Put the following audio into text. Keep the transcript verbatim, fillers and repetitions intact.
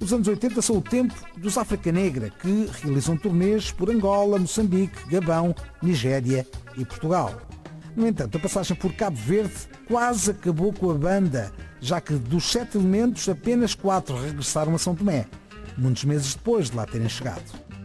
Os anos oitenta são o tempo dos África Negra, que realizam turnês por Angola, Moçambique, Gabão, Nigéria e Portugal. No entanto, a passagem por Cabo Verde quase acabou com a banda, já que dos sete elementos apenas quatro regressaram a São Tomé, muitos meses depois de lá terem chegado.